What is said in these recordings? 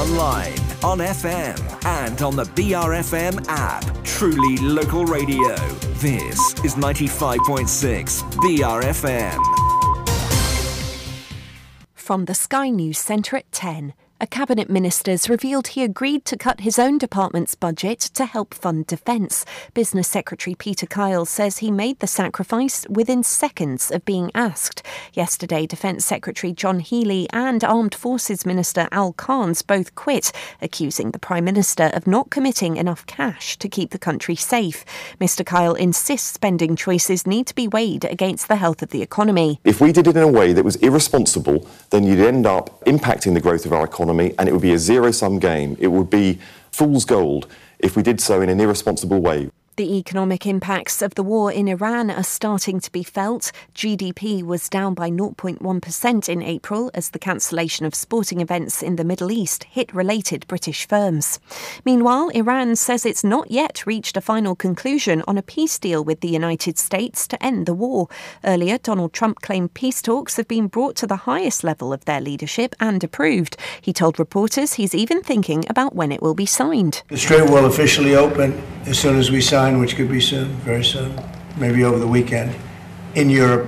online, on FM, and on the BRFM app. Truly local radio. This is 95.6 BRFM. From the Sky News Centre at 10. A cabinet minister's revealed he agreed to cut his own department's budget to help fund defence. Business Secretary Peter Kyle says he made the sacrifice within seconds of being asked. Yesterday, Defence Secretary John Healey and Armed Forces Minister Al Carnes both quit, accusing the Prime Minister of not committing enough cash to keep the country safe. Mr Kyle insists spending choices need to be weighed against the health of the economy. If we did it in a way that was irresponsible, then you'd end up impacting the growth of our economy, and it would be a zero-sum game. It would be fool's gold if we did so in an irresponsible way. The economic impacts of the war in Iran are starting to be felt. GDP was down by 0.1% in April as the cancellation of sporting events in the Middle East hit related British firms. Meanwhile, Iran says it's not yet reached a final conclusion on a peace deal with the United States to end the war. Earlier, Donald Trump claimed peace talks have been brought to the highest level of their leadership and approved. He told reporters he's even thinking about when it will be signed. The strait will officially open as soon as we sign, which could be soon, very soon, maybe over the weekend. In Europe,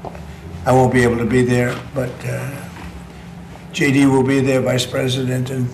I won't be able to be there, but JD will be there, Vice President, and